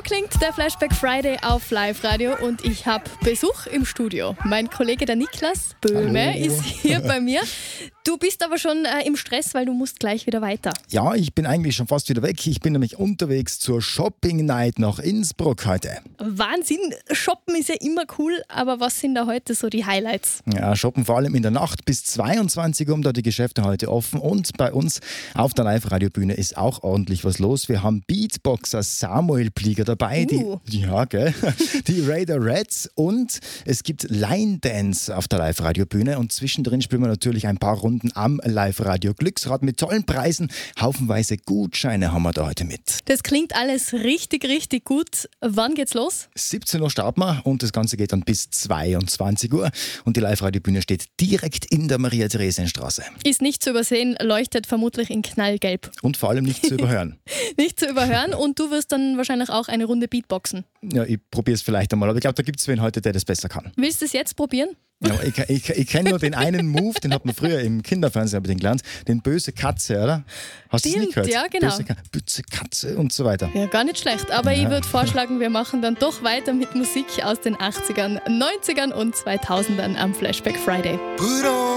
klingt der Flashback Friday auf Live-Radio und ich habe Besuch im Studio. Mein Kollege der Niklas Böhme ist hier bei mir. Du bist aber schon im Stress, weil du musst gleich wieder weiter. Ja, ich bin eigentlich schon fast wieder weg. Ich bin nämlich unterwegs zur Shopping Night nach Innsbruck heute. Wahnsinn, shoppen ist ja immer cool, aber was sind da heute so die Highlights? Ja, shoppen vor allem in der Nacht bis 22 Uhr, da die Geschäfte heute offen. Und bei uns auf der Live-Radio-Bühne ist auch ordentlich was los. Wir haben Beatboxer Samuel Plieger dabei, die Raider Reds, und es gibt Line Dance auf der Live-Radio-Bühne. Und zwischendrin spielen wir natürlich ein paar Runden am Live-Radio Glücksrad mit tollen Preisen. Haufenweise Gutscheine haben wir da heute mit. Das klingt alles richtig, richtig gut. Wann geht's los? 17 Uhr starten wir und das Ganze geht dann bis 22 Uhr. Und die Live-Radio-Bühne steht direkt in der Maria-Theresien-Straße. Ist nicht zu übersehen, leuchtet vermutlich in knallgelb. Und vor allem nicht zu überhören. Nicht zu überhören, und du wirst dann wahrscheinlich auch eine Runde Beatboxen. Ja, ich probiere es vielleicht einmal, aber ich glaube, da gibt es wen heute, der das besser kann. Willst du es jetzt probieren? Ja, ich kenne nur den einen Move, den hat man früher im Kinderfernsehen gelernt, den böse Katze, oder? Hast du das nicht gehört? Ja, genau. Böse Katze und so weiter. Ja, gar nicht schlecht, aber ich würde vorschlagen, wir machen dann doch weiter mit Musik aus den 80ern, 90ern und 2000ern am Flashback Friday.